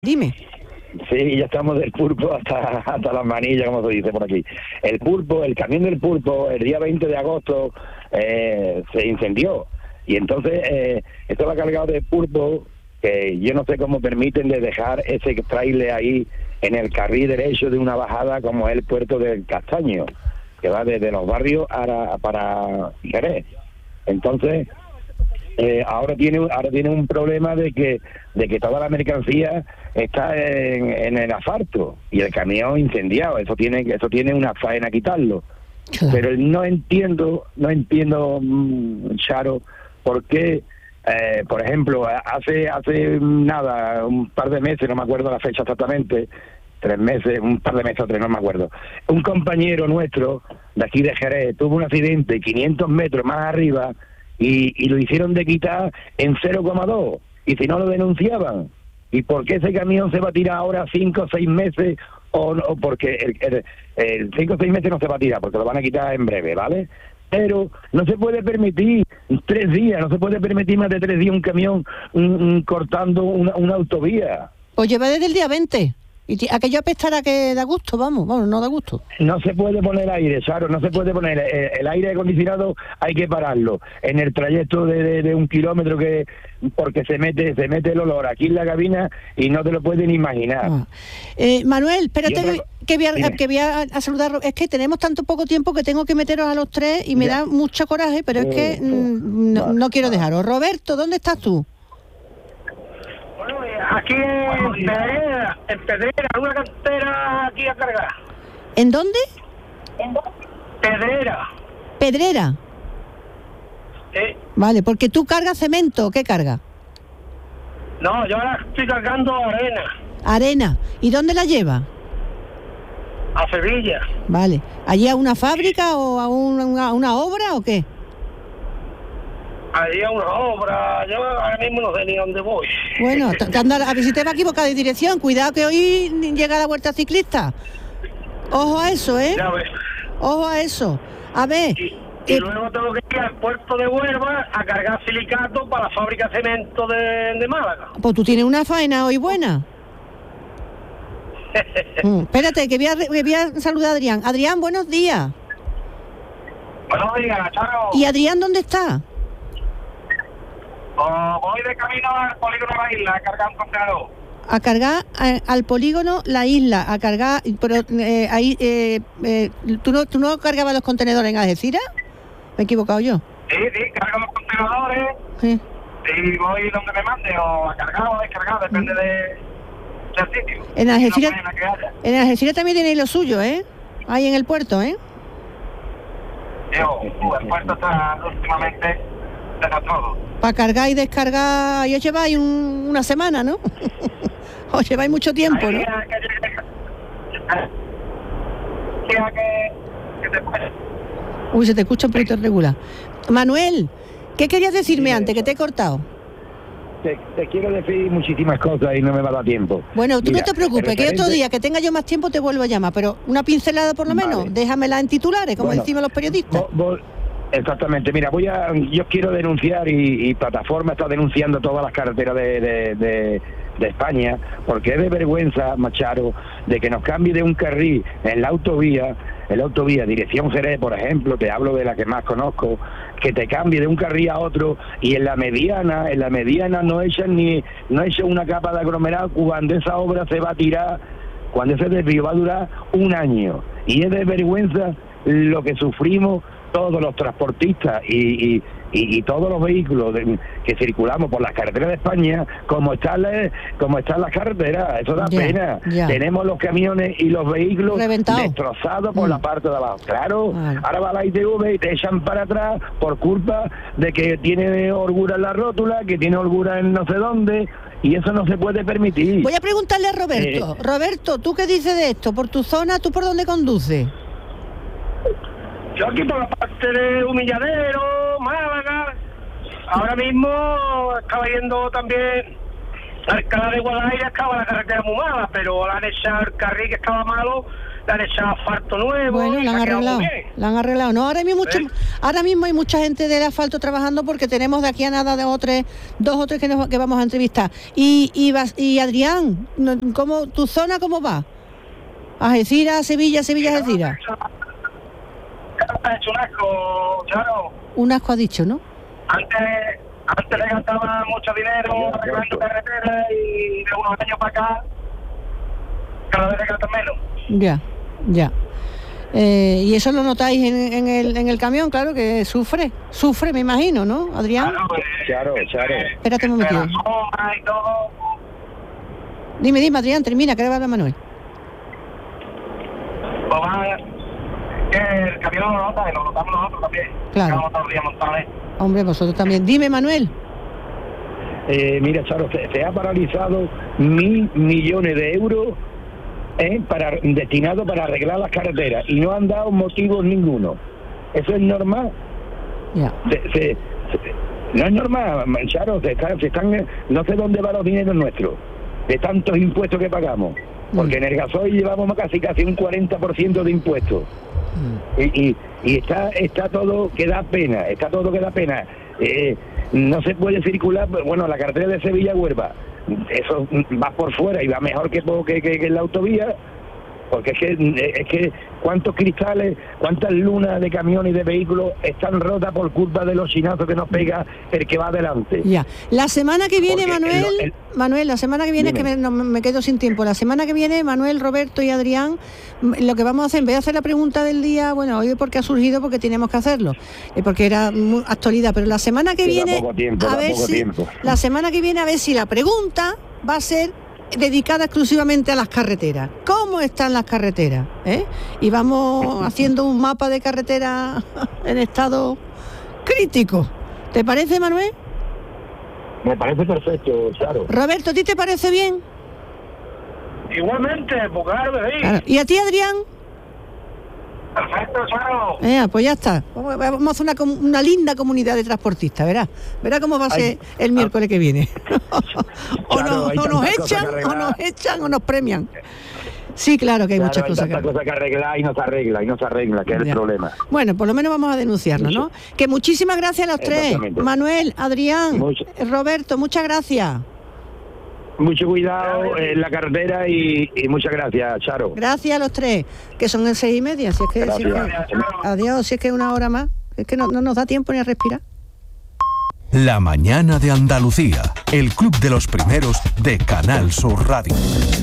Dime. Sí, ya estamos del pulpo hasta las manillas, como se dice por aquí. El pulpo, el camión del pulpo, el día 20 de agosto se incendió. Y entonces esto va cargado de pulpo, que yo no sé cómo permiten de dejar ese trailer ahí en el carril derecho de una bajada como es el puerto del Castaño, que va desde los barrios para Jerez. Entonces ahora tiene un problema de que toda la mercancía está en el asfalto y el camión incendiado. Eso tiene una faena quitarlo. Claro. Pero no entiendo, Charo, por qué, por ejemplo, hace nada, un par de meses, no me acuerdo la fecha exactamente, 3 meses, un par de meses o 3, no me acuerdo, un compañero nuestro de aquí de Jerez tuvo un accidente 500 metros más arriba y lo hicieron de quitar en 0,2, y si no lo denunciaban. ¿Y por qué ese camión se va a tirar ahora 5 o 6 meses? O porque el 5 o 6 meses no se va a tirar, porque lo van a quitar en breve, ¿vale? Pero no se puede permitir 3 días, no se puede permitir más de 3 días un camión cortando una autovía. Pues lleva desde el día 20. Y aquello apestará que da gusto, vamos, no da gusto. No se puede poner aire, Charo, no se puede poner. El aire acondicionado hay que pararlo en el trayecto de 1 kilómetro, porque se mete el olor aquí en la cabina y no te lo pueden imaginar. Manuel, espérate que voy a saludar. Es que tenemos tanto poco tiempo que tengo que meteros a los 3 y me da mucho coraje, pero es que no quiero dejaros. Roberto, ¿dónde estás tú? Aquí en Pedrera, una cantera aquí a cargar. ¿En dónde? Pedrera. Pedrera. Sí. Vale, porque tú cargas cemento, ¿qué cargas? No, yo ahora estoy cargando arena. Arena. ¿Y dónde la lleva? A Sevilla. Vale. ¿Allí a una fábrica o a una obra o qué? Allí a una obra, yo ahora mismo no sé ni dónde voy. Bueno, a ver si te va equivocado de dirección. Cuidado que hoy llega la vuelta ciclista. Ojo a eso, ¿eh? Ya ves. Ojo a eso. A ver. Y luego tengo que ir al puerto de Huelva a cargar silicato para la fábrica de cemento de Málaga. Pues tú tienes una faena hoy buena. Espérate, que voy a saludar a Adrián. Adrián, buenos días. Buenos días, Charo. ¿Y Adrián dónde está? Voy de camino al polígono de la isla a cargar un contenedor. A cargar al polígono La Isla, a cargar, pero ahí, ¿tú no cargabas los contenedores en Algeciras? ¿Me he equivocado yo? Sí, cargo los contenedores. Sí. Y voy donde me mande, o a cargar o a descargar, depende del sitio. En Algeciras también tenéis lo suyo, ¿eh? Ahí en el puerto, ¿eh? El puerto está últimamente desastroso. Para cargar y descargar, y os lleváis una semana, ¿no? Os lleváis mucho tiempo, ¿no? Uy, se te escucha un poquito regular. Manuel, ¿qué querías decirme antes, que te he cortado? Te quiero decir muchísimas cosas y no me va a dar tiempo. Bueno, tú no te preocupes, que otro día que tenga yo más tiempo te vuelvo a llamar, pero una pincelada por lo menos, déjamela en titulares, como decimos los periodistas. Exactamente, mira, yo quiero denunciar y Plataforma está denunciando todas las carreteras de España, porque es de vergüenza, Macharo, de que nos cambie de un carril en la autovía, dirección Jerez, por ejemplo, te hablo de la que más conozco, que te cambie de un carril a otro y en la mediana no echan una capa de aglomerado cuando esa obra se va a tirar, cuando ese desvío va a durar 1 año. Y es de vergüenza lo que sufrimos todos los transportistas y todos los vehículos que circulamos por las carreteras de España, como están las carreteras. Eso da pena. Tenemos los camiones y los vehículos destrozados por la parte de abajo. Claro, ahora va la ITV y te echan para atrás por culpa de que tiene holgura en la rótula, que tiene holgura en no sé dónde, y eso no se puede permitir. Voy a preguntarle a Roberto. Roberto, ¿tú qué dices de esto? ¿Por tu zona, tú por dónde conduces? Yo aquí por la parte de Humilladero, Málaga. Ahora mismo estaba yendo también a Alcalá de Guadaira, estaba la carretera muy mala, pero la han echado el carril que estaba malo le han echado asfalto nuevo. Bueno, la han arreglado. No, ahora mismo hay mucha gente del asfalto trabajando porque tenemos de aquí a nada dos o tres que vamos a entrevistar. Y Adrián, ¿tu zona cómo va? Algeciras, Sevilla, Algeciras. Ha hecho un asco, claro. Un asco ha dicho, ¿no? Antes le gastaba mucho dinero arreglando carreteras y de unos años para acá cada vez le gastan menos. Ya. Y eso lo notáis en el camión, claro, que sufre, me imagino, ¿no, Adrián? Claro. Espérate un momentito. Dime, Adrián, termina, que le va a hablar Manuel. Pues que el camión lo nota y lo notamos nosotros también. Claro. Hombre, vosotros también. Dime, Manuel. Mira, Charo, se ha paralizado 1.000 millones de euros destinado para arreglar las carreteras y no han dado motivos ninguno. ¿Eso es normal? Ya. No es normal, Charo, se están, no sé dónde van los dineros nuestros, de tantos impuestos que pagamos, porque en el gasoil llevamos casi un 40% de impuestos. Y está todo que da pena, no se puede circular, bueno, la carretera de Sevilla-Huelva, eso va por fuera y va mejor que en la autovía, porque es que cuántos cristales, cuántas lunas de camiones y de vehículos están rotas por culpa de los chinazos que nos pega el que va adelante. Ya. La semana que viene, porque Manuel, la semana que viene, dime. Es que me quedo sin tiempo. La semana que viene, Manuel, Roberto y Adrián, lo que vamos a hacer, en vez de hacer la pregunta del día, bueno, hoy porque ha surgido, porque teníamos que hacerlo, porque era actualidad, pero la semana que viene, la semana que viene, a ver si la pregunta va a ser dedicada exclusivamente a las carreteras. ¿Cómo están las carreteras? Y vamos haciendo un mapa de carreteras en estado crítico. ¿Te parece, Manuel? Me parece perfecto, claro. Roberto, ¿a ti te parece bien? Igualmente, pues claro. ¿Y a ti, Adrián? Perfecto, claro. Pues ya está. Vamos a hacer una linda comunidad de transportistas, verá cómo va a ser el miércoles que viene. o nos echan o nos premian. Sí, claro que hay muchas cosas que arreglar y no se arregla, que es el problema. Bueno, por lo menos vamos a denunciarlo, ¿no? Que muchísimas gracias a los tres. Manuel, Adrián, Roberto, muchas gracias. Mucho cuidado en la carretera y muchas gracias, Charo. Gracias a los tres, que son en 6:30. Adiós, si es que es una hora más. Es que no nos da tiempo ni a respirar. La mañana de Andalucía, el club de los primeros de Canal Sur Radio.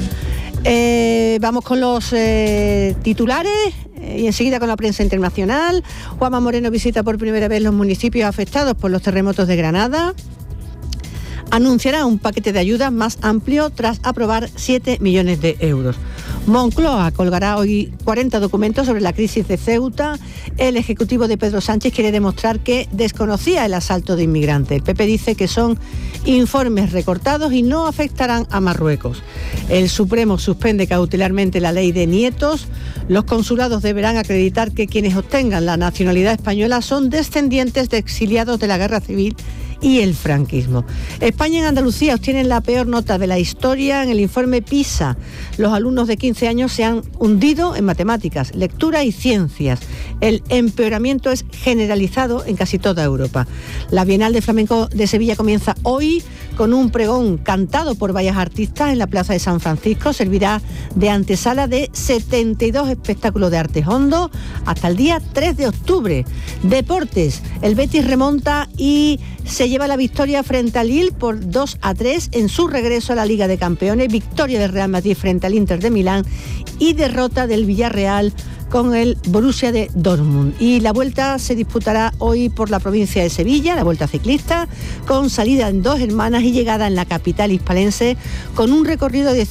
Vamos con los titulares y enseguida con la prensa internacional. Juanma Moreno visita por primera vez los municipios afectados por los terremotos de Granada. Anunciará un paquete de ayudas más amplio tras aprobar 7 millones de euros. Moncloa colgará hoy 40 documentos sobre la crisis de Ceuta. El ejecutivo de Pedro Sánchez quiere demostrar que desconocía el asalto de inmigrantes. El PP dice que son informes recortados y no afectarán a Marruecos. El Supremo suspende cautelarmente la ley de nietos. Los consulados deberán acreditar que quienes obtengan la nacionalidad española son descendientes de exiliados de la Guerra Civil y el franquismo. España y Andalucía obtienen la peor nota de la historia en el informe PISA. Los alumnos de 15 años se han hundido en matemáticas, lectura y ciencias. El empeoramiento es generalizado en casi toda Europa. La Bienal de Flamenco de Sevilla comienza hoy con un pregón cantado por varios artistas en la Plaza de San Francisco. Servirá de antesala de 72 espectáculos de arte hondo hasta el día 3 de octubre. Deportes, el Betis remonta y se lleva la victoria frente al Lille por 2-3 en su regreso a la Liga de Campeones, victoria del Real Madrid frente al Inter de Milán y derrota del Villarreal con el Borussia de Dortmund. Y la vuelta se disputará hoy por la provincia de Sevilla, la vuelta ciclista, con salida en Dos Hermanas y llegada en la capital hispalense, con un recorrido de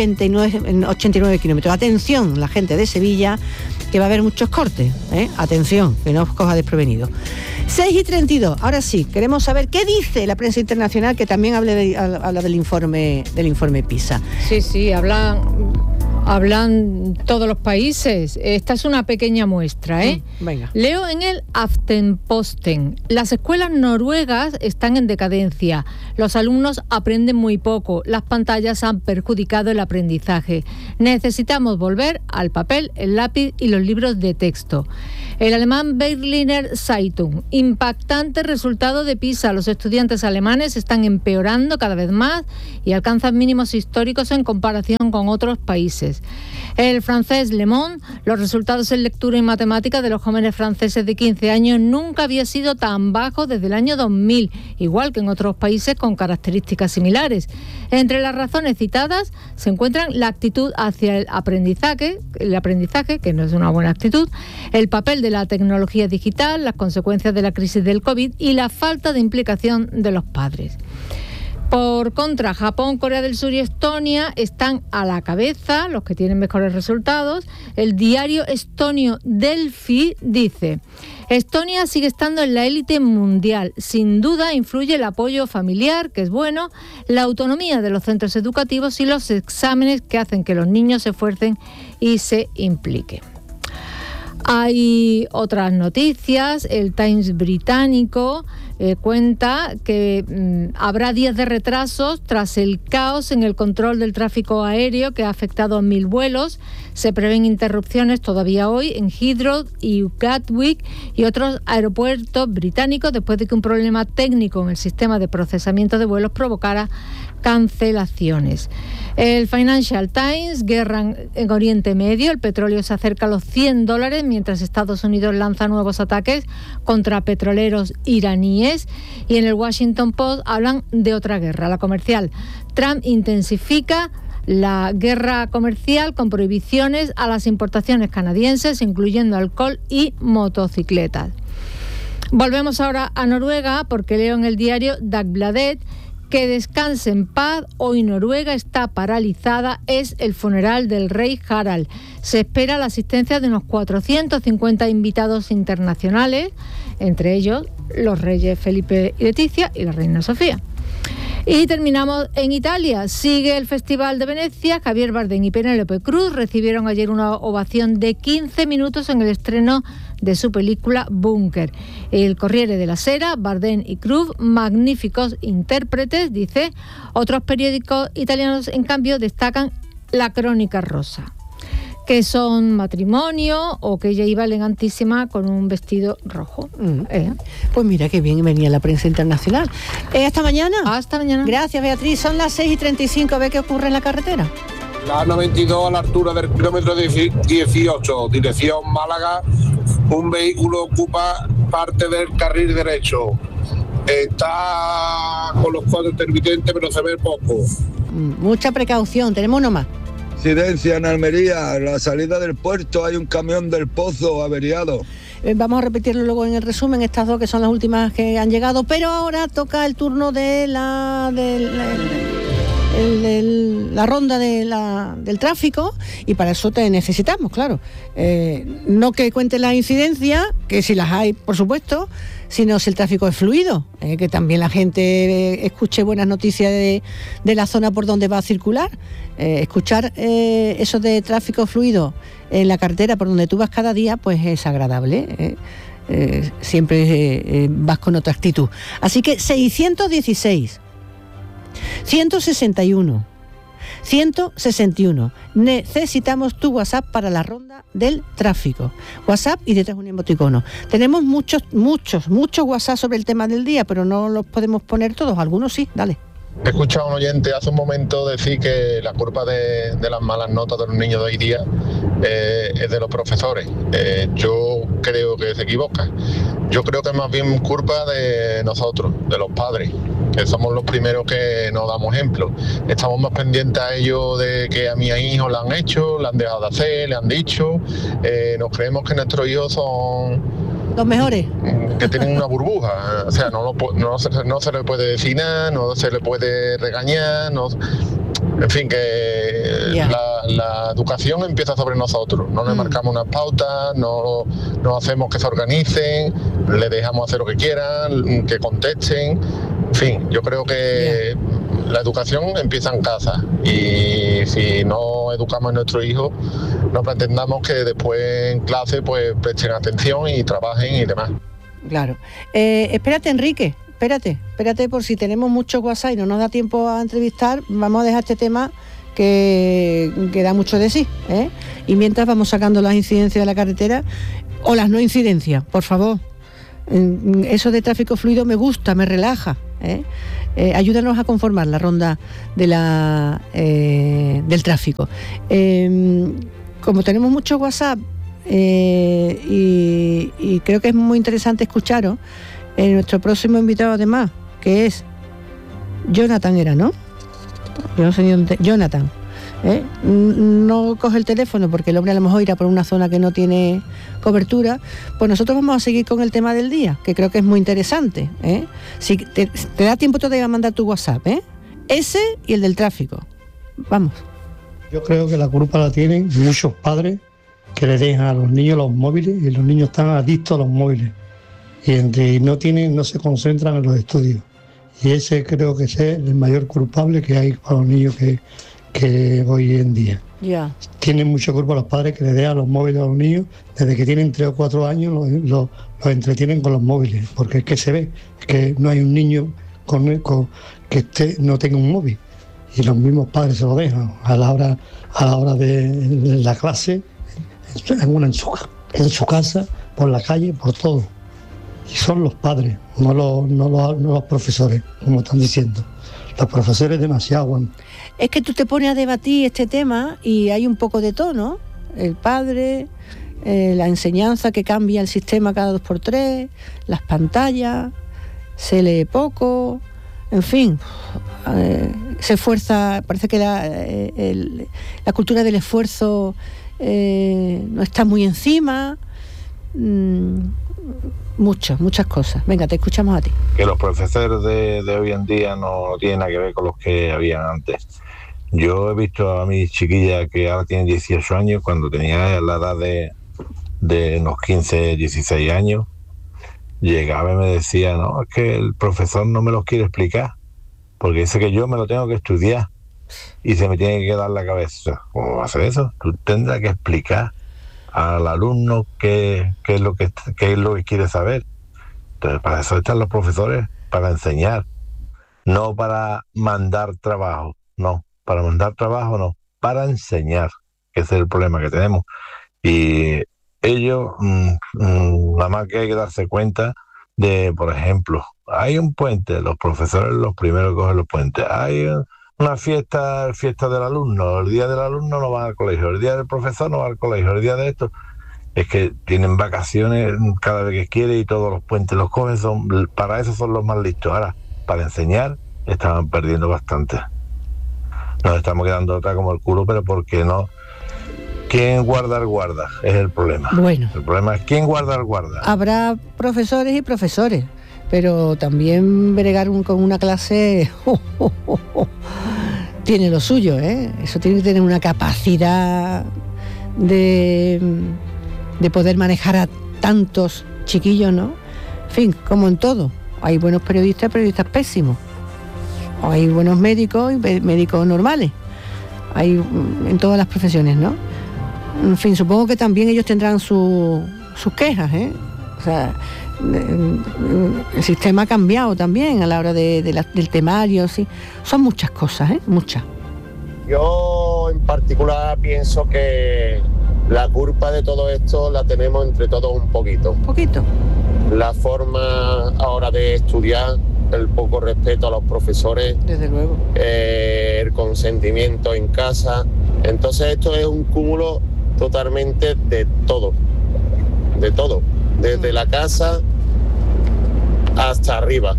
189 kilómetros. Atención, la gente de Sevilla, que va a haber muchos cortes, atención, que no os coja desprevenido. 6:32, ahora sí, queremos saber qué dice la prensa internacional, que también habla del informe PISA. Sí, hablan Hablan todos los países. Esta es una pequeña muestra, ¿eh? Venga. Leo en el Aftenposten. Las escuelas noruegas están en decadencia. Los alumnos aprenden muy poco. Las pantallas han perjudicado el aprendizaje. Necesitamos volver al papel, el lápiz y los libros de texto. El alemán Berliner Zeitung. Impactante resultado de PISA. Los estudiantes alemanes están empeorando cada vez más y alcanzan mínimos históricos en comparación con otros países. El francés Le Monde, los resultados en lectura y matemática de los jóvenes franceses de 15 años nunca había sido tan bajo desde el año 2000, igual que en otros países con características similares. Entre las razones citadas se encuentran la actitud hacia el aprendizaje, que no es una buena actitud, el papel de la tecnología digital, las consecuencias de la crisis del COVID y la falta de implicación de los padres. Por contra, Japón, Corea del Sur y Estonia están a la cabeza, los que tienen mejores resultados. El diario estonio Delfi dice: Estonia sigue estando en la élite mundial. Sin duda influye el apoyo familiar, que es bueno, la autonomía de los centros educativos y los exámenes que hacen que los niños se esfuercen y se impliquen. Hay otras noticias. El Times británico cuenta que habrá días de retrasos tras el caos en el control del tráfico aéreo que ha afectado a 1.000 vuelos. Se prevén interrupciones todavía hoy en Heathrow y Gatwick y otros aeropuertos británicos después de que un problema técnico en el sistema de procesamiento de vuelos provocara cancelaciones. El Financial Times, guerra en Oriente Medio, el petróleo se acerca a los $100 mientras Estados Unidos lanza nuevos ataques contra petroleros iraníes, y en el Washington Post hablan de otra guerra, la comercial. Trump intensifica la guerra comercial con prohibiciones a las importaciones canadienses, incluyendo alcohol y motocicletas. Volvemos ahora a Noruega porque leo en el diario Dagbladet: que descanse en paz, hoy Noruega está paralizada, es el funeral del rey Harald. Se espera la asistencia de unos 450 invitados internacionales, entre ellos los reyes Felipe y Leticia y la reina Sofía. Y terminamos en Italia. Sigue el Festival de Venecia. Javier Bardem y Penélope Cruz recibieron ayer una ovación de 15 minutos en el estreno de su película Bunker. El Corriere della Sera, Bardem y Cruz, magníficos intérpretes, dice. Otros periódicos italianos, en cambio, destacan La Crónica Rosa, que son matrimonio o que ella iba elegantísima con un vestido rojo. Pues mira qué bien venía la prensa internacional. ¿Hasta mañana? Hasta mañana. Gracias, Beatriz. Son las 6:35. A ver qué ocurre en la carretera. La 92 a la altura del kilómetro 18, dirección Málaga. Un vehículo ocupa parte del carril derecho. Está con los cuadros intermitentes, pero se ve poco. Mucha precaución. Tenemos uno más. Incidencia en Almería, a la salida del puerto hay un camión del Pozo averiado. Vamos a repetirlo luego en el resumen, estas dos que son las últimas que han llegado, pero ahora toca el turno de la ronda del tráfico, y para eso te necesitamos, claro. No que cuentes la incidencia, que si las hay, por supuesto, sino si el tráfico es fluido, que también la gente escuche buenas noticias de la zona por donde va a circular. Escuchar eso de tráfico fluido en la carretera por donde tú vas cada día, pues es agradable. Siempre vas con otra actitud. Así que 616, 161, 161. Necesitamos tu WhatsApp para la ronda del tráfico. WhatsApp y detrás un emoticono. Tenemos muchos WhatsApp sobre el tema del día, pero no los podemos poner todos. Algunos sí, dale. He escuchado a un oyente hace un momento decir que la culpa de las malas notas de los niños de hoy día es de los profesores. Yo creo que se equivoca. Yo creo que es más bien culpa de nosotros, de los padres, que somos los primeros que nos damos ejemplo. Estamos más pendientes a ellos de que a mi hijo lo han hecho, lo han dejado de hacer, le han dicho. Nos creemos que nuestros hijos son los mejores, que tienen una burbuja, o sea, no se le puede decir nada, no se le puede regañar, en fin, que la educación empieza sobre nosotros. No le marcamos unas pautas, no hacemos que se organicen, le dejamos hacer lo que quieran, que contesten. En fin, yo creo que la educación empieza en casa y si no educamos a nuestros hijos, no pretendamos que después en clase pues presten atención y trabajen y demás. Claro. Espérate, Enrique, espérate por si tenemos mucho WhatsApp y no nos da tiempo a entrevistar, vamos a dejar este tema que da mucho de sí, ¿eh? Y mientras vamos sacando las incidencias de la carretera o las no incidencias, por favor. Eso de tráfico fluido me gusta, me relaja, ¿eh? Ayúdanos a conformar la ronda de del tráfico. Como tenemos mucho WhatsApp y creo que es muy interesante escucharos, nuestro próximo invitado además, que es Jonathan, era, ¿no? Yo no sé dónde, Jonathan. No coge el teléfono porque el hombre a lo mejor irá por una zona que no tiene cobertura. Pues nosotros vamos a seguir con el tema del día, que creo que es muy interesante, ¿eh? Si te da tiempo todavía a mandar tu WhatsApp, ¿eh? Ese y el del tráfico. Vamos. Yo creo que la culpa la tienen muchos padres que le dejan a los niños los móviles y los niños están adictos a los móviles y no se concentran en los estudios. Y ese creo que es el mayor culpable que hay para los niños que hoy en día. Yeah. Tienen mucha culpa los padres que le dejan los móviles a los niños desde que tienen 3 o 4 años, los entretienen con los móviles, porque es que se ve que no hay un niño que no tenga un móvil y los padres se lo dejan a la hora de la clase, en su casa, por la calle, por todo. Y son los padres, no los profesores, como están diciendo. Los profesores demasiado. Es que tú te pones a debatir este tema y hay un poco de todo, ¿no? El padre, la enseñanza que cambia el sistema cada 2x3, las pantallas, se lee poco, en fin, se esfuerza, parece que la cultura del esfuerzo no está muy encima, muchas cosas. Venga, te escuchamos a ti. Que los profesores de hoy en día no tienen nada que ver con los que habían antes. Yo he visto a mis chiquillas que ahora tienen 18 años, cuando tenía la edad de unos 15, 16 años, llegaba y me decía, no, es que el profesor no me los quiere explicar, porque dice que yo me lo tengo que estudiar y se me tiene que quedar la cabeza. ¿Cómo va a hacer eso? Tú tendrás que explicar al alumno qué es lo que quiere saber. Entonces, para eso están los profesores, para enseñar, no para mandar trabajo, no, para mandar trabajo no, para enseñar, que ese es el problema que tenemos. Y ellos, nada más que hay que darse cuenta de, por ejemplo, hay un puente, los profesores los primeros que cogen los puentes, hay una fiesta del alumno, el día del alumno no va al colegio, el día del profesor no va al colegio, el día de esto, es que tienen vacaciones cada vez que quiere y todos los puentes los cogen, para eso son los más listos. Ahora, para enseñar, estaban perdiendo bastante. Nos estamos quedando atrás como el culo, pero ¿por qué no? ¿Quién guarda el guarda? Es el problema. Bueno. El problema es quién guarda el guarda. Habrá profesores y profesores, pero también bregar con una clase tiene lo suyo, ¿eh? Eso tiene que tener una capacidad de poder manejar a tantos chiquillos, ¿no? En fin, como en todo, hay buenos periodistas pésimos, o hay buenos médicos y médicos normales, hay en todas las profesiones, ¿no? En fin, supongo que también ellos tendrán sus quejas, ¿eh? O sea, el sistema ha cambiado también a la hora del temario, sí. Son muchas cosas, ¿eh? Muchas. Yo en particular pienso que la culpa de todo esto la tenemos entre todos un poquito. Un poquito. La forma ahora de estudiar, el poco respeto a los profesores. Desde luego. El consentimiento en casa. Entonces esto es un cúmulo totalmente de todo. De todo. Desde la casa hasta arriba.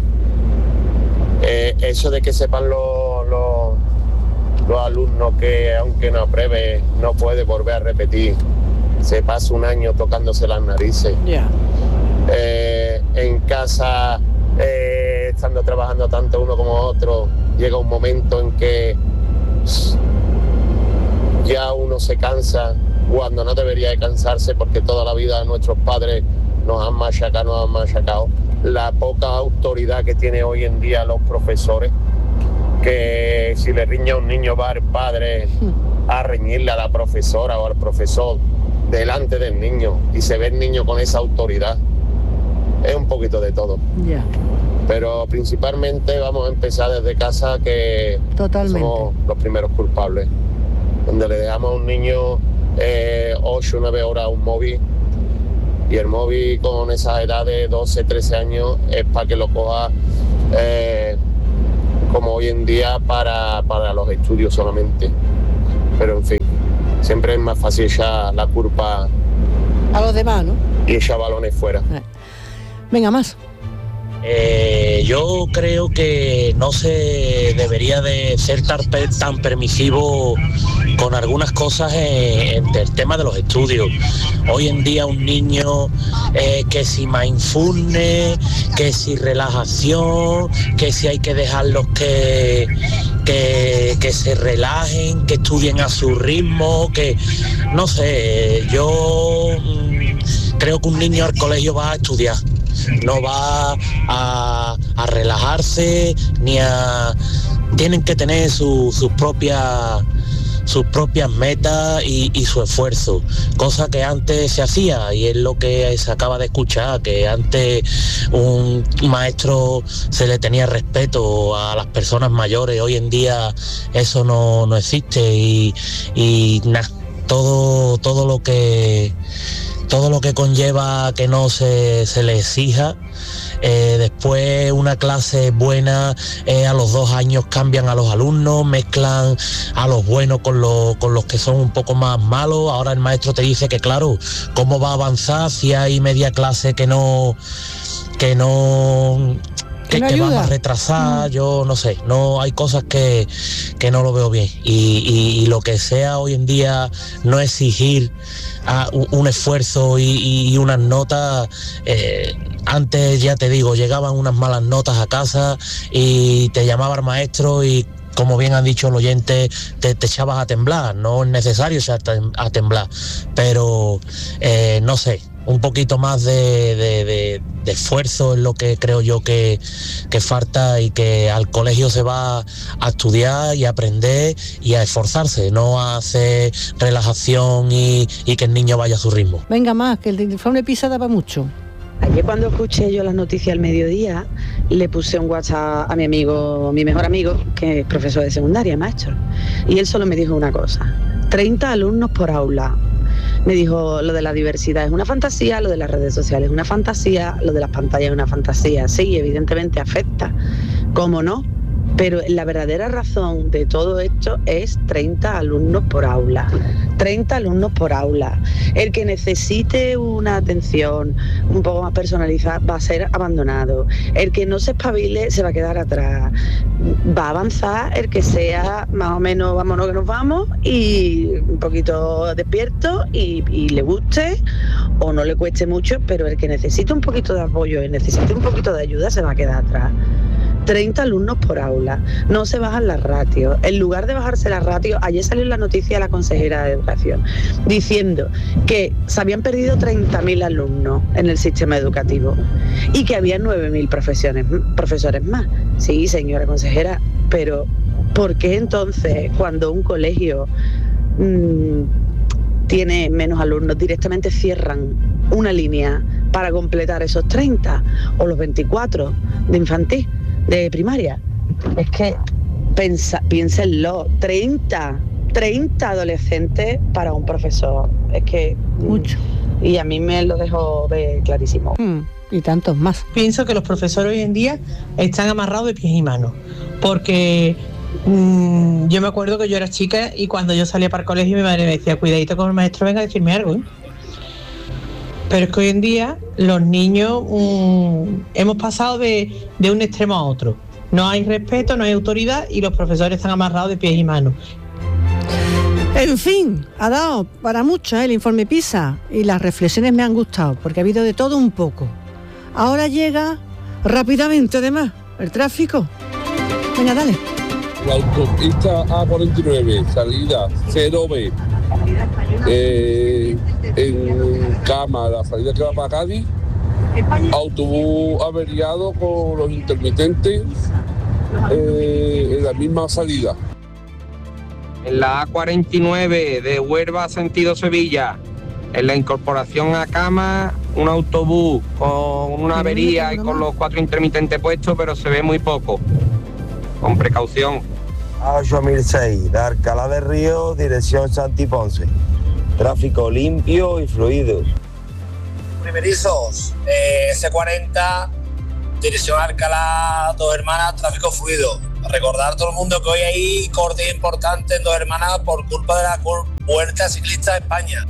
Eso de que sepan los alumnos que aunque no apruebe no puede volver a repetir, se pasa un año tocándose las narices. Yeah. En casa, estando trabajando tanto uno como otro, llega un momento en que ya uno se cansa cuando no debería de cansarse, porque toda la vida nuestros padres nos han machacado. La poca autoridad que tienen hoy en día los profesores, que si le riña a un niño va el padre a reñirle a la profesora o al profesor delante del niño y se ve el niño con esa autoridad. Es un poquito de todo. Ya. Pero principalmente vamos a empezar desde casa, que Totalmente. somos los primeros culpables. Donde le dejamos a un niño 8 o 9 horas un móvil, y el móvil con esa edad de 12, 13 años es para que lo coja como hoy en día para los estudios solamente. Pero en fin, siempre es más fácil echar la culpa a los demás, ¿no? Y echar balones fuera. Venga, más. Yo creo que no se debería de ser tan permisivo con algunas cosas en el tema de los estudios. Hoy en día un niño que si mindfulness, que si relajación, que si hay que dejarlos que se relajen, que estudien a su ritmo, que no sé, yo creo que un niño al colegio va a estudiar. No va a relajarse, ni a... Tienen que tener sus propias metas y su esfuerzo, cosa que antes se hacía, y es lo que se acaba de escuchar, que antes un maestro se le tenía respeto a las personas mayores. Hoy en día eso no existe, y nada, todo lo que conlleva que no se le exija. Después una clase buena, a los 2 años cambian a los alumnos, mezclan a los buenos con los que son un poco más malos. Ahora el maestro te dice que claro, ¿cómo va a avanzar si hay media clase que va a retrasar? Yo no sé, no, hay cosas que no lo veo bien, y lo que sea hoy en día no exigir un esfuerzo y unas notas. Antes, ya te digo, llegaban unas malas notas a casa y te llamaba el maestro y, como bien han dicho el oyente, te echabas a temblar. No es necesario echar a temblar, pero no sé, un poquito más de esfuerzo es lo que creo yo que falta, y que al colegio se va a estudiar y a aprender y a esforzarse, no a hacer relajación y que el niño vaya a su ritmo. Venga, más, que el informe PISA daba mucho. Ayer, cuando escuché yo las noticias al mediodía, le puse un WhatsApp a mi mejor amigo, que es profesor de secundaria, maestro, y él solo me dijo una cosa: 30 alumnos por aula. Me dijo, lo de la diversidad es una fantasía, lo de las redes sociales es una fantasía, lo de las pantallas es una fantasía. Sí, evidentemente afecta, ¿cómo no? Pero la verdadera razón de todo esto es 30 alumnos por aula. 30 alumnos por aula. El que necesite una atención un poco más personalizada va a ser abandonado. El que no se espabile se va a quedar atrás. Va a avanzar el que sea más o menos vámonos que nos vamos, y un poquito despierto y le guste o no le cueste mucho, pero el que necesite un poquito de apoyo y necesite un poquito de ayuda se va a quedar atrás. 30 alumnos por aula, no se bajan las ratios. En lugar de bajarse las ratios, ayer salió la noticia de la consejera de Educación diciendo que se habían perdido 30.000 alumnos en el sistema educativo y que había 9.000 profesores más. Sí, señora consejera, pero ¿por qué entonces, cuando un colegio tiene menos alumnos, directamente cierran una línea para completar esos 30 o los 24 de infantil, de primaria? Es que piénsenlo, 30 adolescentes para un profesor, es que mucho. Y a mí me lo dejó ver clarísimo. Y tantos más. Pienso que los profesores hoy en día están amarrados de pies y manos, porque yo me acuerdo que yo era chica y cuando yo salía para el colegio mi madre me decía, cuidadito con el maestro, venga a decirme algo, ¿eh? Pero es que hoy en día los niños hemos pasado de un extremo a otro. No hay respeto, no hay autoridad, y los profesores están amarrados de pies y manos. En fin, ha dado para mucho el informe PISA, y las reflexiones me han gustado, porque ha habido de todo un poco. Ahora llega rápidamente, además, el tráfico. Venga, dale. La autopista A49, salida 0B, en Cama, la salida que va para Cádiz, autobús averiado con los intermitentes en la misma salida. En la A49 de Huelva sentido Sevilla, en la incorporación a Cama, un autobús con una avería y con los 4 intermitentes puestos, pero se ve muy poco. Con precaución. A8006, de Alcalá del Río, dirección Santi Ponce. Tráfico limpio y fluido. Primerizos, S40, dirección Alcalá, Dos Hermanas, tráfico fluido. Recordar a todo el mundo que hoy hay corte importante en Dos Hermanas por culpa de la Vuelta Ciclista de España.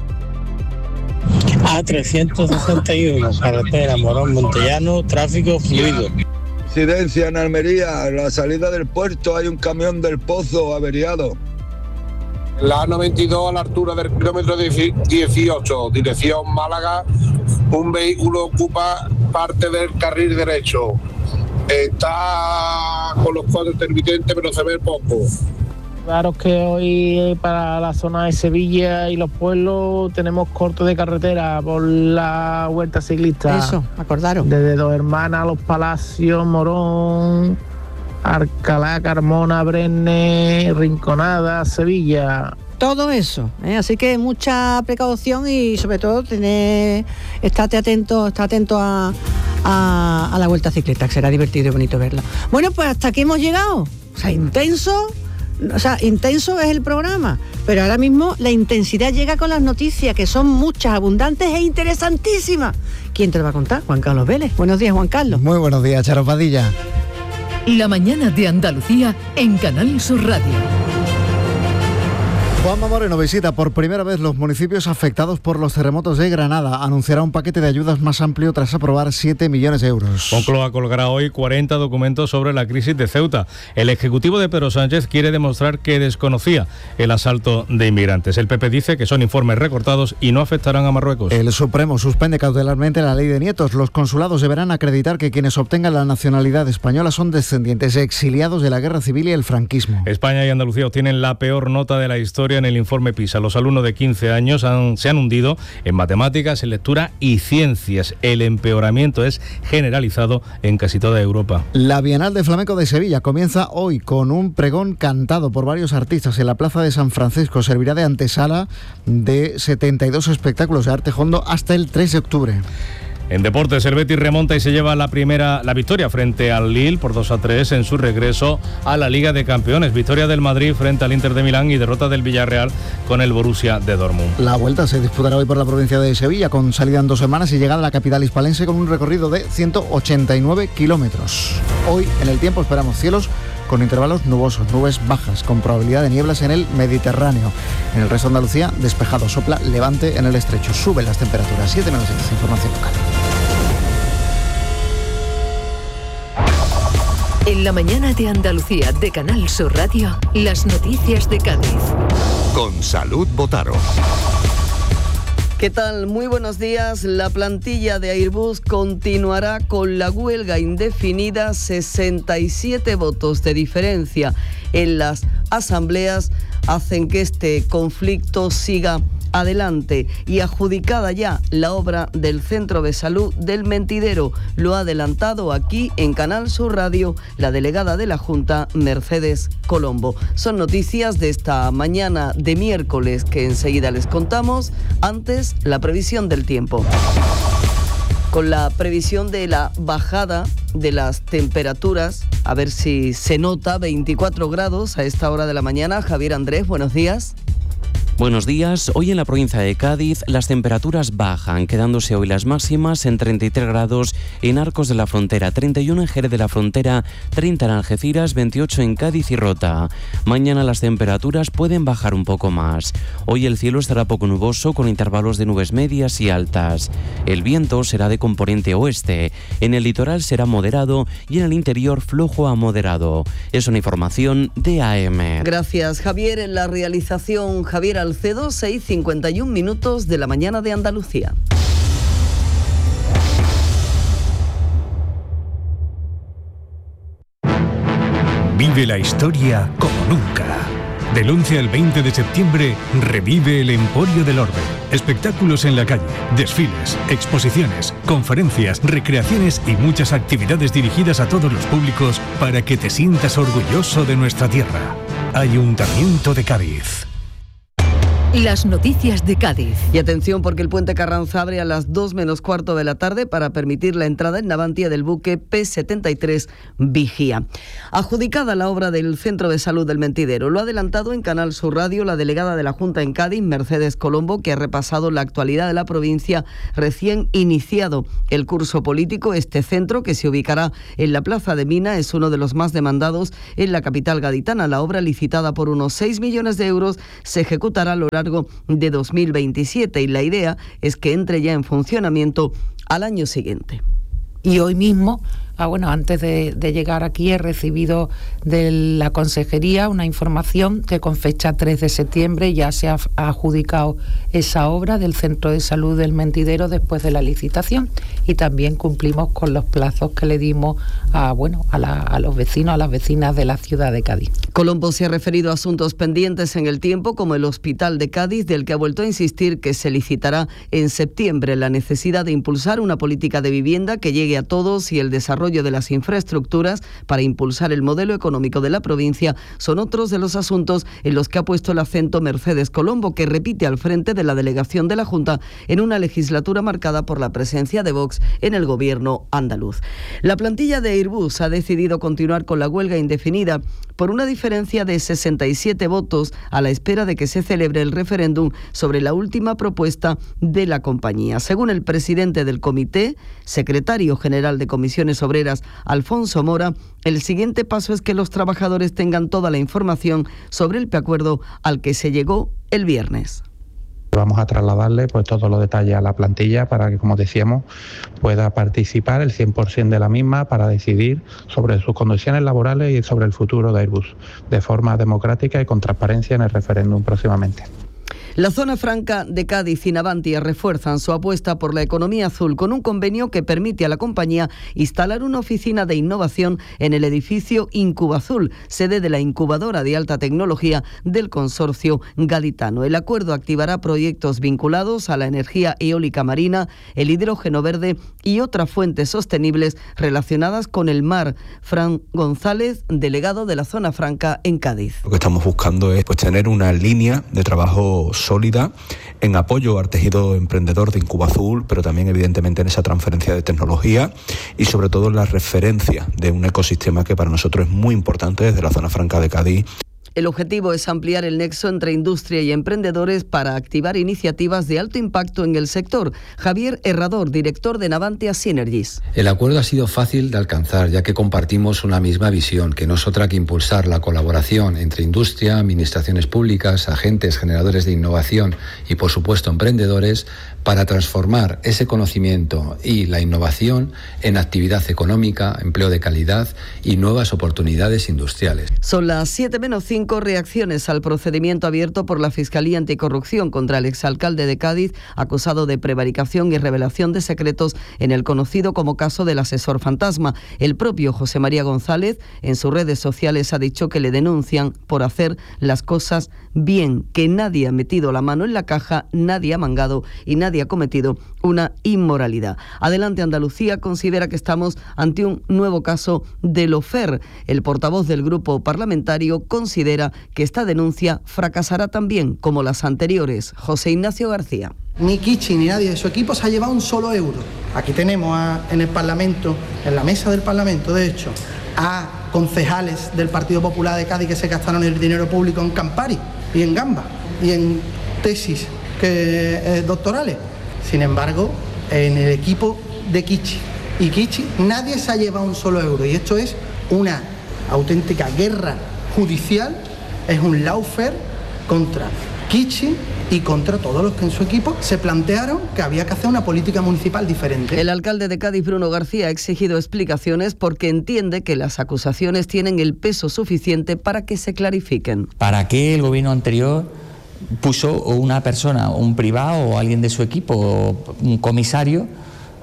A361, carretera Morón-Montellano, tráfico fluido. Incidencia en Almería, a la salida del puerto hay un camión del Pozo averiado. La A92 a la altura del kilómetro 18, dirección Málaga, un vehículo ocupa parte del carril derecho. Está con los 4 intermitentes, pero se ve poco. Claro que hoy para la zona de Sevilla y los pueblos tenemos corto de carretera por la Vuelta Ciclista. Eso, acordaron. Desde Dos Hermanas, Los Palacios, Morón, Alcalá, Carmona, Brenne, Rinconada, Sevilla. Todo eso, así que mucha precaución y sobre todo estate atento a la Vuelta Ciclista, que será divertido y bonito verlo. Bueno, pues hasta aquí hemos llegado. Intenso es el programa, pero ahora mismo la intensidad llega con las noticias, que son muchas, abundantes e interesantísimas. ¿Quién te lo va a contar? Juan Carlos Vélez. Buenos días, Juan Carlos. Muy buenos días, Charo Padilla. La mañana de Andalucía en Canal Sur Radio. Juanma Moreno visita por primera vez los municipios afectados por los terremotos de Granada. Anunciará un paquete de ayudas más amplio tras aprobar 7 millones de euros. Moncloa colgará hoy 40 documentos sobre la crisis de Ceuta. El ejecutivo de Pedro Sánchez quiere demostrar que desconocía el asalto de inmigrantes. El PP dice que son informes recortados y no afectarán a Marruecos. El Supremo suspende cautelarmente la ley de nietos. Los consulados deberán acreditar que quienes obtengan la nacionalidad española son descendientes de exiliados de la Guerra Civil y el franquismo. España y Andalucía obtienen la peor nota de la historia en el informe PISA. Los alumnos de 15 años se han hundido en matemáticas, en lectura y ciencias. El empeoramiento es generalizado en casi toda Europa. La Bienal de Flamenco de Sevilla comienza hoy con un pregón cantado por varios artistas en la Plaza de San Francisco. Servirá de antesala de 72 espectáculos de arte hondo hasta el 3 de octubre. En deportes, el Betis remonta y se lleva la victoria frente al Lille por 2-3 en su regreso a la Liga de Campeones. Victoria del Madrid frente al Inter de Milán y derrota del Villarreal con el Borussia de Dortmund. La vuelta se disputará hoy por la provincia de Sevilla, con salida en 2 semanas y llegada a la capital hispalense con un recorrido de 189 kilómetros. Hoy en el tiempo esperamos cielos con intervalos nubosos, nubes bajas, con probabilidad de nieblas en el Mediterráneo. En el resto de Andalucía, despejado, sopla levante en el estrecho. Suben las temperaturas. 7 menos 10, información local. En la mañana de Andalucía de Canal Sur Radio, las noticias de Cádiz. Con Salud Botaro. ¿Qué tal? Muy buenos días. La plantilla de Airbus continuará con la huelga indefinida. 67 votos de diferencia en las asambleas hacen que este conflicto siga adelante. Y adjudicada ya la obra del Centro de Salud del Mentidero. Lo ha adelantado aquí en Canal Sur Radio la delegada de la Junta, Mercedes Colombo. Son noticias de esta mañana de miércoles que enseguida les contamos. Antes, la previsión del tiempo. Con la previsión de la bajada de las temperaturas, a ver si se nota, 24 grados a esta hora de la mañana. Javier Andrés, buenos días. Buenos días. Hoy en la provincia de Cádiz las temperaturas bajan, quedándose hoy las máximas en 33 grados en Arcos de la Frontera, 31 en Jerez de la Frontera, 30 en Algeciras, 28 en Cádiz y Rota. Mañana las temperaturas pueden bajar un poco más. Hoy el cielo estará poco nuboso con intervalos de nubes medias y altas. El viento será de componente oeste. En el litoral será moderado y en el interior flojo a moderado. Es una información de AM. Gracias, Javier. En la realización, Javier Alcedo, 6:51 minutos de la mañana de Andalucía. Vive la historia como nunca. Del 11 al 20 de septiembre, revive el Emporio del Orbe. Espectáculos en la calle, desfiles, exposiciones, conferencias, recreaciones y muchas actividades dirigidas a todos los públicos para que te sientas orgulloso de nuestra tierra. Ayuntamiento de Cádiz. Las noticias de Cádiz. Y atención, porque el puente Carranza abre a las 2 menos cuarto de la tarde para permitir la entrada en Navantia del buque P-73 Vigía. Adjudicada la obra del Centro de Salud del Mentidero. Lo ha adelantado en Canal Sur Radio la delegada de la Junta en Cádiz, Mercedes Colombo, que ha repasado la actualidad de la provincia recién iniciado el curso político. Este centro, que se ubicará en la Plaza de Mina, es uno de los más demandados en la capital gaditana. La obra, licitada por unos 6 millones de euros, se ejecutará a lo largo de 2027 y la idea es que entre ya en funcionamiento al año siguiente. Y hoy mismo, antes de llegar aquí, he recibido de la Consejería una información que con fecha 3 de septiembre ya se ha adjudicado esa obra del Centro de Salud del Mentidero después de la licitación, y también cumplimos con los plazos que le dimos a los vecinos, a las vecinas de la ciudad de Cádiz. Colombo se ha referido a asuntos pendientes en el tiempo, como el Hospital de Cádiz, del que ha vuelto a insistir que se licitará en septiembre. La necesidad de impulsar una política de vivienda que llegue a todos y el desarrollo de las infraestructuras para impulsar el modelo económico de la provincia son otros de los asuntos en los que ha puesto el acento Mercedes Colombo, que repite al frente de la delegación de la Junta en una legislatura marcada por la presencia de Vox en el gobierno andaluz. La plantilla de Airbus ha decidido continuar con la huelga indefinida por una diferencia de 67 votos a la espera de que se celebre el referéndum sobre la última propuesta de la compañía. Según el presidente del comité, secretario general de Comisiones Obreras, Alfonso Mora, el siguiente paso es que los trabajadores tengan toda la información sobre el preacuerdo al que se llegó el viernes. Vamos a trasladarle todos los detalles a la plantilla para que, como decíamos, pueda participar el 100% de la misma para decidir sobre sus condiciones laborales y sobre el futuro de Airbus, de forma democrática y con transparencia en el referéndum próximamente. La zona franca de Cádiz y Navantia refuerzan su apuesta por la economía azul con un convenio que permite a la compañía instalar una oficina de innovación en el edificio Incubazul, sede de la incubadora de alta tecnología del consorcio gaditano. El acuerdo activará proyectos vinculados a la energía eólica marina, el hidrógeno verde y otras fuentes sostenibles relacionadas con el mar. Fran González, delegado de la zona franca en Cádiz. Lo que estamos buscando es tener una línea de trabajo sólida en apoyo al tejido emprendedor de Incubazul, pero también evidentemente en esa transferencia de tecnología y sobre todo en la referencia de un ecosistema que para nosotros es muy importante desde la zona franca de Cádiz. El objetivo es ampliar el nexo entre industria y emprendedores para activar iniciativas de alto impacto en el sector. Javier Herrador, director de Navantia Synergies. El acuerdo ha sido fácil de alcanzar, ya que compartimos una misma visión, que no es otra que impulsar la colaboración entre industria, administraciones públicas, agentes generadores de innovación y, por supuesto, emprendedores, para transformar ese conocimiento y la innovación en actividad económica, empleo de calidad y nuevas oportunidades industriales. Son las 7:05. Reacciones al procedimiento abierto por la Fiscalía Anticorrupción contra el exalcalde de Cádiz, acusado de prevaricación y revelación de secretos en el conocido como caso del asesor fantasma. El propio José María González en sus redes sociales ha dicho que le denuncian por hacer las cosas bien, que nadie ha metido la mano en la caja, nadie ha mangado y nadie ha cometido una inmoralidad. Adelante Andalucía considera que estamos ante un nuevo caso de lofer. El portavoz del grupo parlamentario considera que esta denuncia fracasará también como las anteriores. José Ignacio García. Ni Kichi ni nadie de su equipo se ha llevado un solo euro. Aquí tenemos en el Parlamento, en la mesa del Parlamento, de hecho, a concejales del Partido Popular de Cádiz que se gastaron el dinero público en Campari y en Gamba y en tesis doctorales. Sin embargo, en el equipo de Kichi y Kichi nadie se ha llevado un solo euro, y esto es una auténtica guerra judicial, es un lawfare contra Kichi y contra todos los que en su equipo se plantearon que había que hacer una política municipal diferente. El alcalde de Cádiz, Bruno García, ha exigido explicaciones porque entiende que las acusaciones tienen el peso suficiente para que se clarifiquen. ¿Para qué el gobierno anterior puso una persona, un privado o alguien de su equipo, un comisario,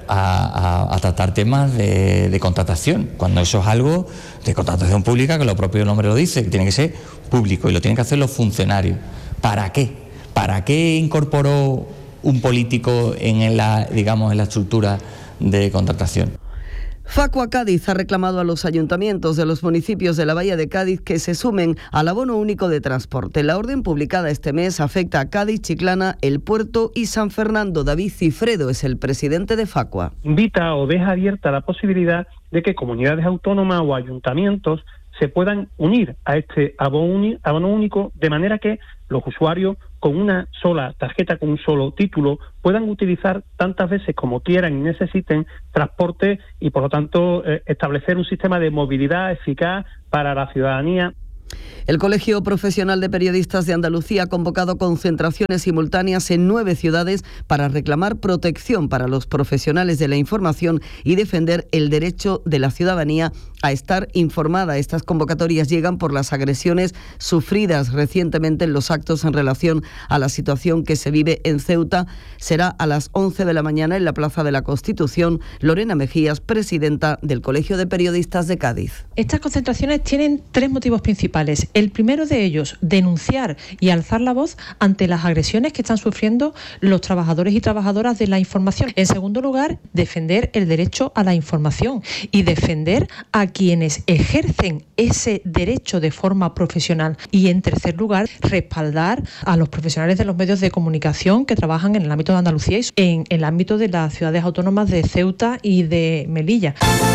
a tratar temas de contratación, cuando eso es algo de contratación pública, que lo propio nombre lo dice, que tiene que ser público y lo tienen que hacer los funcionarios. ¿Para qué? ¿Para qué incorporó un político en la estructura de contratación? Facua Cádiz ha reclamado a los ayuntamientos de los municipios de la Bahía de Cádiz que se sumen al abono único de transporte. La orden publicada este mes afecta a Cádiz, Chiclana, El Puerto y San Fernando. David Cifredo es el presidente de Facua. Invita o deja abierta la posibilidad de que comunidades autónomas o ayuntamientos se puedan unir a este abono único, de manera que los usuarios con una sola tarjeta, con un solo título, puedan utilizar tantas veces como quieran y necesiten transporte y, por lo tanto, establecer un sistema de movilidad eficaz para la ciudadanía. El Colegio Profesional de Periodistas de Andalucía ha convocado concentraciones simultáneas en 9 ciudades para reclamar protección para los profesionales de la información y defender el derecho de la ciudadanía a estar informada. Estas convocatorias llegan por las agresiones sufridas recientemente en los actos en relación a la situación que se vive en Ceuta. Será a las 11 de la mañana en la Plaza de la Constitución. Lorena Mejías, presidenta del Colegio de Periodistas de Cádiz. Estas concentraciones tienen 3 motivos principales. El primero de ellos, denunciar y alzar la voz ante las agresiones que están sufriendo los trabajadores y trabajadoras de la información. En segundo lugar, defender el derecho a la información y defender a quienes ejercen ese derecho de forma profesional. Y en tercer lugar, respaldar a los profesionales de los medios de comunicación que trabajan en el ámbito de Andalucía y en el ámbito de las ciudades autónomas de Ceuta y de Melilla.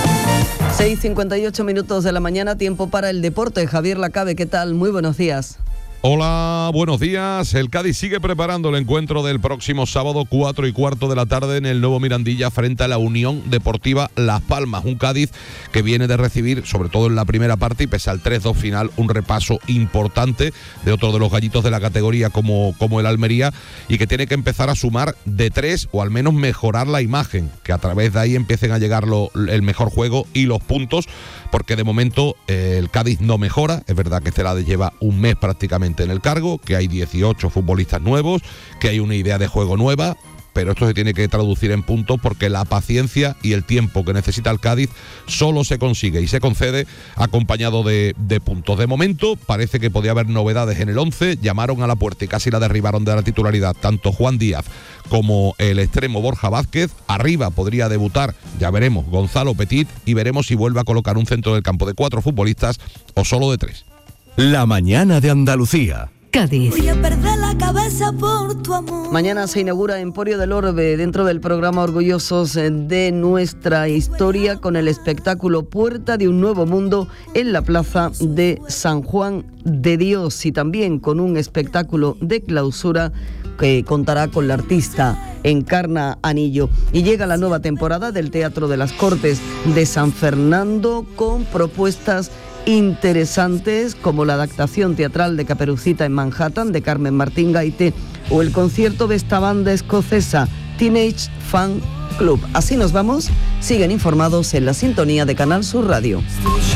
6:58 minutos de la mañana, tiempo para el deporte. Javier Lacabe, ¿qué tal? Muy buenos días. Hola, buenos días. El Cádiz sigue preparando el encuentro del próximo sábado 4:15 de la tarde en el Nuevo Mirandilla frente a la Unión Deportiva Las Palmas. Un Cádiz que viene de recibir, sobre todo en la primera parte y pese al 3-2 final, un repaso importante de otro de los gallitos de la categoría como el Almería, y que tiene que empezar a sumar de 3 o al menos mejorar la imagen, que a través de ahí empiecen a llegar el mejor juego y los puntos, porque de momento el Cádiz no mejora. Es verdad que Celades lleva un mes prácticamente en el cargo, que hay 18 futbolistas nuevos, que hay una idea de juego nueva, pero esto se tiene que traducir en puntos, porque la paciencia y el tiempo que necesita el Cádiz solo se consigue y se concede acompañado de puntos. De momento parece que podía haber novedades en el 11, llamaron a la puerta y casi la derribaron de la titularidad tanto Juan Díaz como el extremo Borja Vázquez. Arriba podría debutar, ya veremos, Gonzalo Petit, y veremos si vuelve a colocar un centro del campo de 4 futbolistas o solo de 3. La mañana de Andalucía. Cádiz. Voy a perder la cabeza por tu amor. Mañana se inaugura Emporio del Orbe dentro del programa Orgullosos de Nuestra Historia, con el espectáculo Puerta de un Nuevo Mundo en la plaza de San Juan de Dios, y también con un espectáculo de clausura que contará con la artista Encarna Anillo. Y llega la nueva temporada del Teatro de las Cortes de San Fernando, con propuestas interesantes como la adaptación teatral de Caperucita en Manhattan de Carmen Martín Gaite o el concierto de esta banda escocesa Teenage Fan Club. Así nos vamos. Siguen informados en la sintonía de Canal Sur Radio.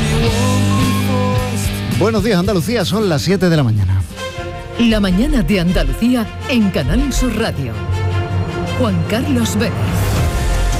Buenos días, Andalucía, son las 7 de la mañana. La mañana de Andalucía en Canal Sur Radio. Juan Carlos Vélez.